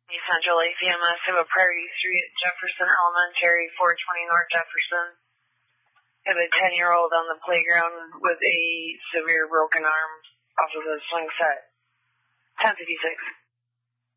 Central ACMS have a priority 3 at Jefferson Elementary, 420 North Jefferson. Have a 10-year-old on the playground with a severe broken arm off of a swing set. 1056.